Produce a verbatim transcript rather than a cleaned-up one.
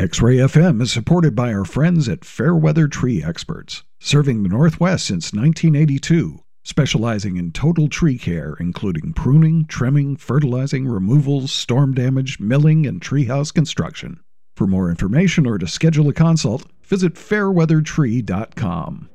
X-Ray F M is supported by our friends at Fairweather Tree Experts, serving the Northwest since nineteen eighty-two, specializing in total tree care, including pruning, trimming, fertilizing, removals, storm damage, milling, and treehouse construction. For more information or to schedule a consult, visit fairweather tree dot com.